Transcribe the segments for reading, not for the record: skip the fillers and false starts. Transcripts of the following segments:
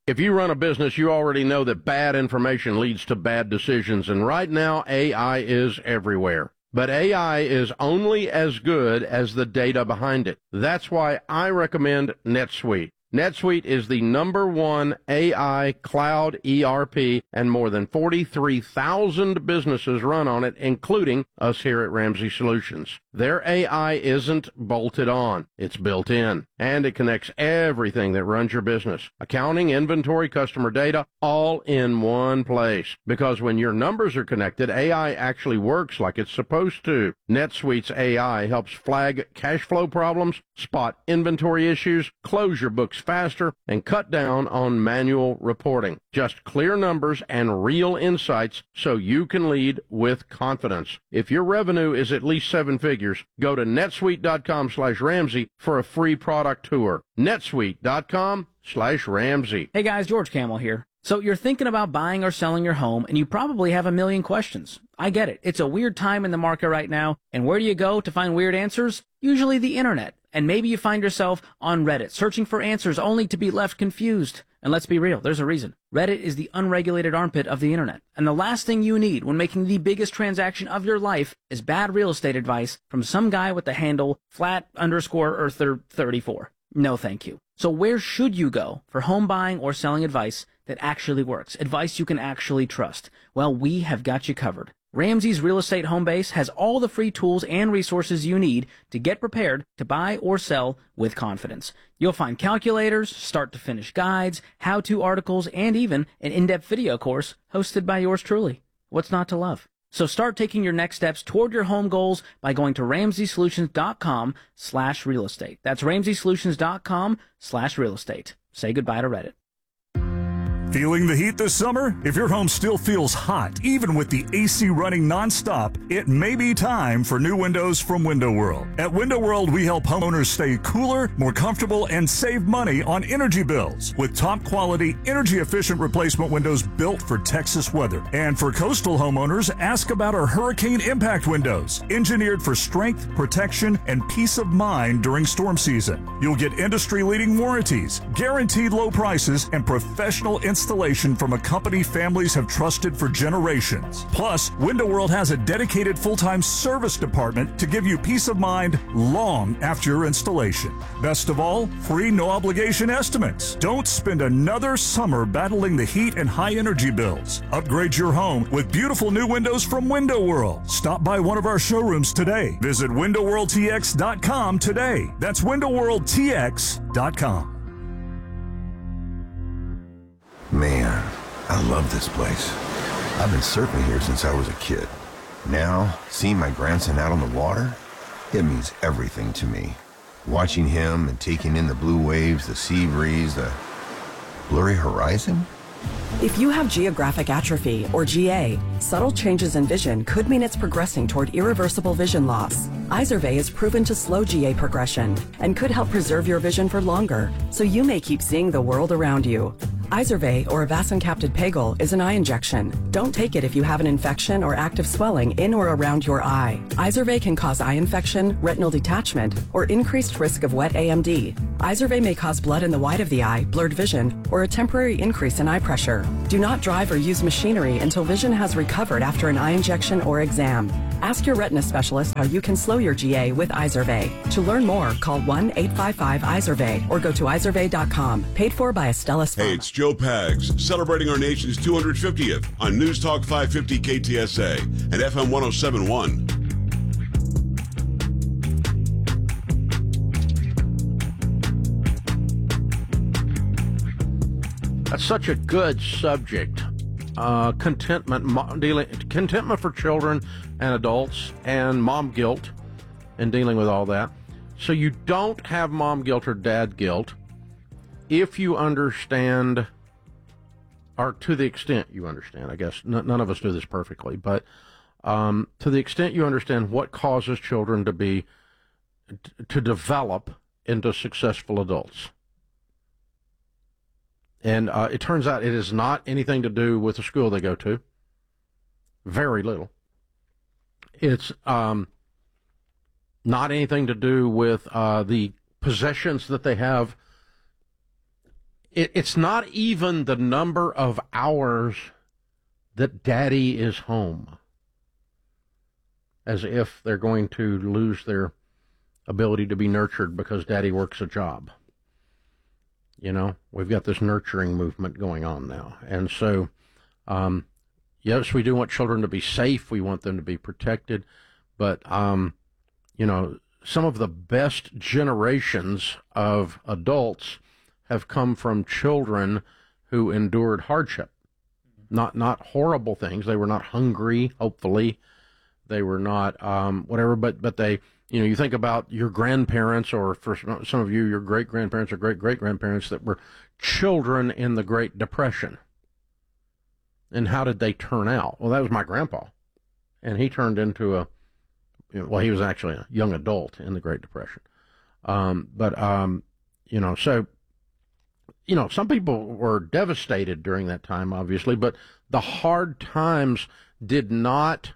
If you run a business, you already know that bad information leads to bad decisions, and right now AI is everywhere. But AI is only as good as the data behind it. That's why I recommend NetSuite. NetSuite is the #1 AI cloud ERP, and more than 43,000 businesses run on it, including us here at Ramsey Solutions. Their AI isn't bolted on, it's built in, and it connects everything that runs your business. Accounting, inventory, customer data, all in one place. Because when your numbers are connected, AI actually works like it's supposed to. NetSuite's AI helps flag cash flow problems, spot inventory issues, close your books faster, and cut down on manual reporting. Just clear numbers and real insights so you can lead with confidence. If your revenue is at least 7 figures, go to netsuite.com/Ramsey for a free product tour. netsuite.com/Ramsey. Hey guys, George Camel here. So you're thinking about buying or selling your home, and you probably have a million questions. I get it. It's a weird time in the market right now, and where do you go to find weird answers? Usually the internet. And maybe you find yourself on Reddit, searching for answers only to be left confused. And let's be real, there's a reason. Reddit is the unregulated armpit of the internet. And the last thing you need when making the biggest transaction of your life is bad real estate advice from some guy with the handle flat_Earther34. No thank you. So where should you go for home buying or selling advice that actually works? Advice you can actually trust? Well, we have got you covered. Ramsey's Real Estate Home Base has all the free tools and resources you need to get prepared to buy or sell with confidence. You'll find calculators, start-to-finish guides, how-to articles, and even an in-depth video course hosted by yours truly. What's not to love? So start taking your next steps toward your home goals by going to RamseySolutions.com/real estate. That's RamseySolutions.com/real estate. Say goodbye to Reddit. Feeling the heat this summer? If your home still feels hot, even with the AC running nonstop, it may be time for new windows from Window World. At Window World, we help homeowners stay cooler, more comfortable, and save money on energy bills with top quality, energy efficient replacement windows built for Texas weather. And for coastal homeowners, ask about our hurricane impact windows, engineered for strength, protection, and peace of mind during storm season. You'll get industry leading warranties, guaranteed low prices, and professional installation from a company families have trusted for generations. Plus, Window World has a dedicated full-time service department to give you peace of mind long after your installation. Best of all, free no-obligation estimates. Don't spend another summer battling the heat and high energy bills. Upgrade your home with beautiful new windows from Window World. Stop by one of our showrooms today. Visit WindowWorldTX.com today. That's WindowWorldTX.com. Man, I love this place. I've been surfing here since I was a kid. Now, seeing my grandson out on the water, it means everything to me. Watching him and taking in the blue waves, the sea breeze, the blurry horizon. If you have geographic atrophy, or GA, subtle changes in vision could mean it's progressing toward irreversible vision loss. Izervay is proven to slow GA progression and could help preserve your vision for longer, so you may keep seeing the world around you. Izervay, or avacincaptad pegol, is an eye injection. Don't take it if you have an infection or active swelling in or around your eye. Izervay can cause eye infection, retinal detachment, or increased risk of wet AMD. Izervay may cause blood in the white of the eye, blurred vision, or a temporary increase in eye pressure. Do not drive or use machinery until vision has recovered after an eye injection or exam. Ask your retina specialist how you can slow your GA with Izervay. To learn more, call 1-855-IZERVAY or go to izervay.com. Paid for by Astellas Pharma. Hey, it's Joe Pags, celebrating our nation's 250th on News Talk 550 KTSA and FM 1071. That's such a good subject. Contentment for children and adults, and mom guilt, and dealing with all that. So you don't have mom guilt or dad guilt if you understand, or to the extent you understand. I guess none of us do this perfectly, but to the extent you understand what causes children to develop into successful adults. And it turns out it is not anything to do with the school they go to. Very little. It's not anything to do with the possessions that they have It's not even the number of hours that daddy is home, as if they're going to lose their ability to be nurtured because daddy works a job. You know, we've got this nurturing movement going on now. And so, yes, we do want children to be safe. We want them to be protected. But, you know, some of the best generations of adults have come from children who endured hardship. Not horrible things. They were not hungry, hopefully. They were not whatever, but they, you know, you think about your grandparents, or for some of you, your great-grandparents or great-great-grandparents that were children in the Great Depression. And how did they turn out? Well, that was my grandpa. And he turned into he was actually a young adult in the Great Depression. You know, so, you know, some people were devastated during that time, obviously, but the hard times did not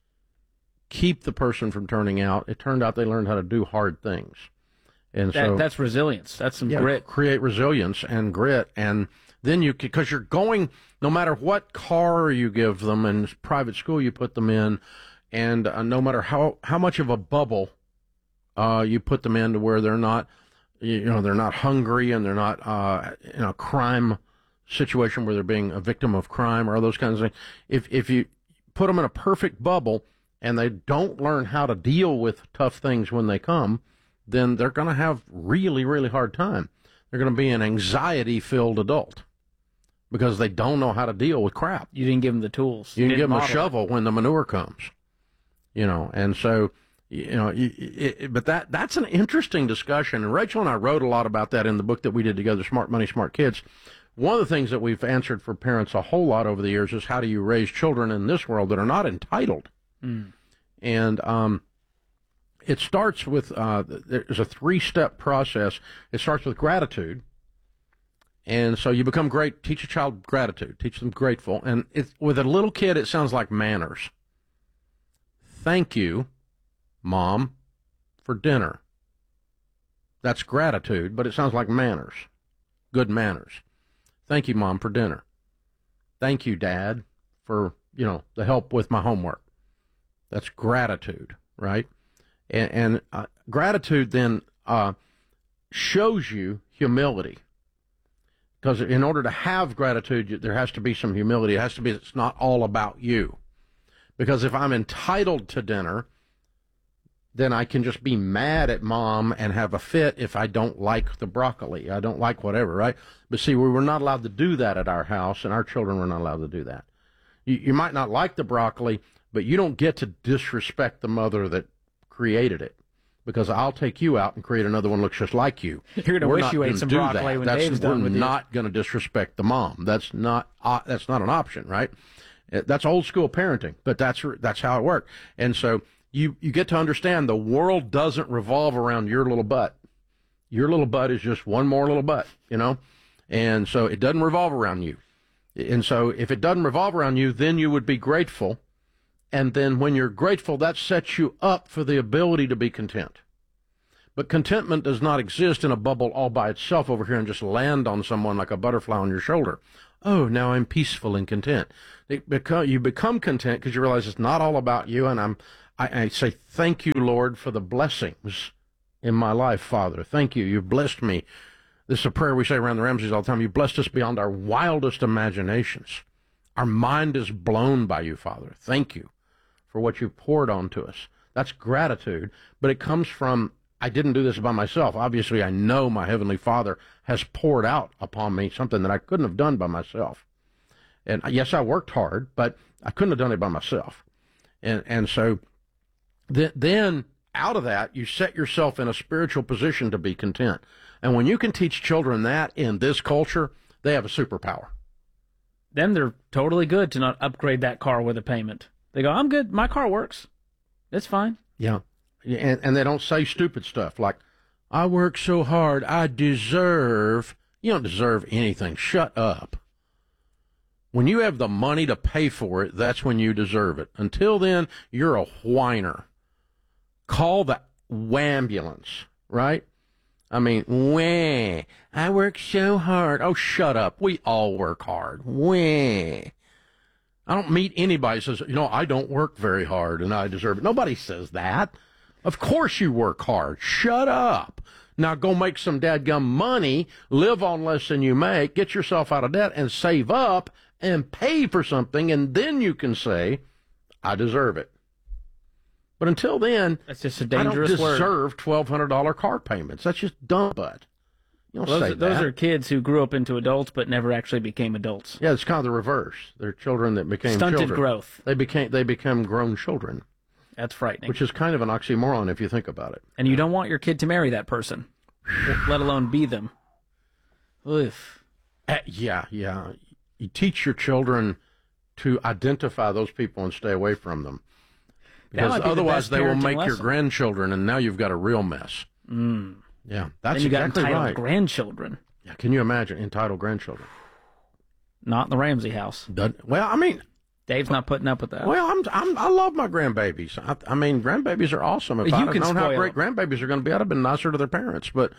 keep the person from turning out. It turned out they learned how to do hard things. And that's resilience. That's some grit. Create resilience and grit. And then because you're going, no matter what car you give them and private school you put them in, and no matter how much of a bubble you put them in to where they're not, you know, they're not hungry and they're not in a crime situation where they're being a victim of crime or those kinds of things. If you put them in a perfect bubble and they don't learn how to deal with tough things when they come, then they're going to have really, really hard time. They're going to be an anxiety-filled adult because they don't know how to deal with crap. You didn't give them the tools. You didn't give them a shovel when the manure comes. You know, and so, you know, but that's an interesting discussion. And Rachel and I wrote a lot about that in the book that we did together, Smart Money, Smart Kids. One of the things that we've answered for parents a whole lot over the years is how do you raise children in this world that are not entitled? Mm. And it starts with, there's a 3-step process. It starts with gratitude. And so you become great, teach a child gratitude, teach them grateful. And with a little kid, it sounds like manners. Thank you, Mom, for dinner. That's gratitude, but it sounds like manners, good manners. Thank you, Mom, for dinner. Thank you, Dad, for, you know, the help with my homework. That's gratitude, right? And gratitude then shows you humility. Because in order to have gratitude, there has to be some humility. It has to be, it's not all about you. Because if I'm entitled to dinner, then I can just be mad at Mom and have a fit if I don't like the broccoli. I don't like whatever, right? But see, we were not allowed to do that at our house, and our children were not allowed to do that. You might not like the broccoli, but you don't get to disrespect the mother that created it. Because I'll take you out and create another one that looks just like you. You're going to wish you ate some broccoli when Dave's done with you. We're not going to disrespect the mom. That's not an option, right? That's old school parenting, but that's how it worked. And so you get to understand the world doesn't revolve around your little butt. Your little butt is just one more little butt, you know? And so it doesn't revolve around you. And so if it doesn't revolve around you, then you would be grateful. And then when you're grateful, that sets you up for the ability to be content. But contentment does not exist in a bubble all by itself over here and just land on someone like a butterfly on your shoulder. Oh, now I'm peaceful and content. You become content because you realize it's not all about you. And I say, thank you, Lord, for the blessings in my life, Father. Thank you. You've blessed me. This is a prayer we say around the Ramseys all the time. You blessed us beyond our wildest imaginations. Our mind is blown by you, Father. Thank you for what you've poured onto us. That's gratitude, but it comes from, I didn't do this by myself. Obviously, I know my Heavenly Father has poured out upon me something that I couldn't have done by myself. And yes, I worked hard, but I couldn't have done it by myself. And so then out of that, you set yourself in a spiritual position to be content. And when you can teach children that in this culture, they have a superpower. Then they're totally good to not upgrade that car with a payment. They go, I'm good. My car works. It's fine. Yeah. And they don't say stupid stuff like, I work so hard, I deserve. You don't deserve anything. Shut up. When you have the money to pay for it, that's when you deserve it. Until then, you're a whiner. Call the ambulance, right? I mean, wah, I work so hard. Oh, shut up. We all work hard. Wah. I don't meet anybody who says, I don't work very hard and I deserve it. Nobody says that. Of course you work hard. Shut up. Now go make some dadgum money, live on less than you make, get yourself out of debt and save up and pay for something, and then you can say, I deserve it. But until then, that's just a dangerous word. I don't deserve $1,200 car payments. That's just dumb butt. You don't say that. Those are kids who grew up into adults but never actually became adults. Yeah, it's kind of the reverse. They're children that became stunted children. Growth. They become grown children. That's frightening. Which is kind of an oxymoron if you think about it. And you don't want your kid to marry that person, let alone be them. Oof. Yeah. You teach your children to identify those people and stay away from them. Because otherwise they will make your grandchildren, and now you've got a real mess. Yeah, that's then you got exactly entitled right. Grandchildren. Yeah, can you imagine entitled grandchildren? Not in the Ramsey house. Well, I mean, Dave's not putting up with that. Well, I love my grandbabies. I mean, grandbabies are awesome. If I'd have known how great grandbabies are going to be, I'd have been nicer to their parents. But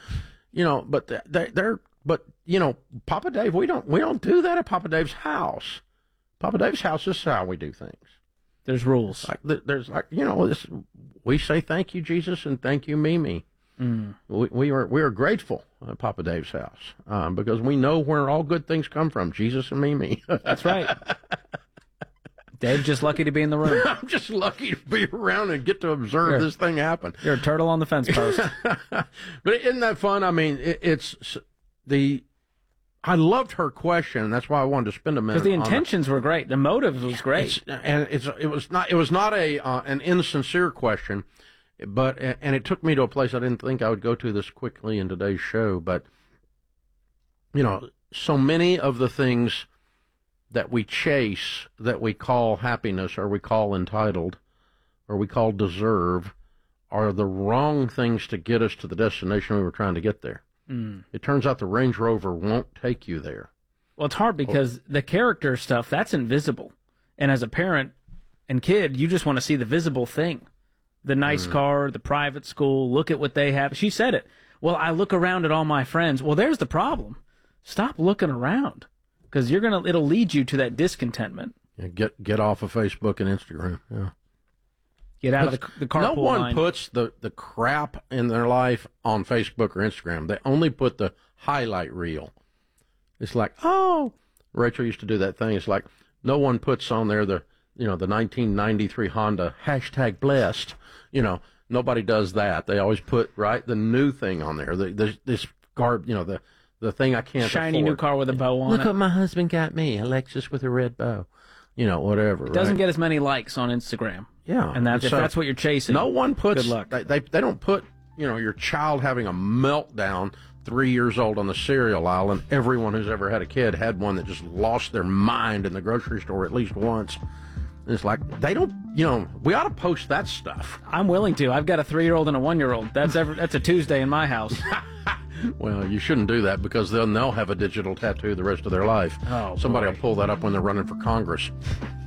Papa Dave, we don't do that at Papa Dave's house. Papa Dave's house is how we do things. There's rules. We say thank you, Jesus, and thank you, Mimi. We are grateful at Papa Dave's house because we know where all good things come from, Jesus and Mimi. That's right. Dave's just lucky to be in the room. I'm just lucky to be around and get to observe this thing happen. You're a turtle on the fence post. But isn't that fun? I mean, I loved her question, and that's why I wanted to spend a minute. Because the intentions were great, the motive was great, it was not an insincere question, but it took me to a place I didn't think I would go to this quickly in today's show. But so many of the things that we chase, that we call happiness, or we call entitled, or we call deserve, are the wrong things to get us to the destination we were trying to get there. It turns out the Range Rover won't take you there. Well, it's hard because the character stuff, that's invisible. And as a parent and kid, you just want to see the visible thing. The nice car, the private school, look at what they have. She said it. Well, I look around at all my friends. Well, there's the problem. Stop looking around because it'll lead you to that discontentment. Yeah, get off of Facebook and Instagram. Yeah. Get out of the carpool No one line. puts the crap in their life on Facebook or Instagram. They only put the highlight reel. It's like, Rachel used to do that thing. It's like no one puts on there the 1993 Honda #blessed. Nobody does that. They always put the new thing on there. This garb, the thing I can't shiny afford. new car with a bow on it. Look what my husband got me, a Lexus with a red bow. Whatever. It doesn't get as many likes on Instagram. Yeah, and if that's what you're chasing, no one puts. Good luck. They don't put your child having a meltdown 3 years old on the cereal aisle, and everyone who's ever had a kid had one that just lost their mind in the grocery store at least once. And it's like they don't. We ought to post that stuff. I'm willing to. I've got a 3-year-old and a 1-year-old. That's a Tuesday in my house. Well, you shouldn't do that because they'll have a digital tattoo the rest of their life. Oh, somebody boy. will pull that up when they're running for Congress.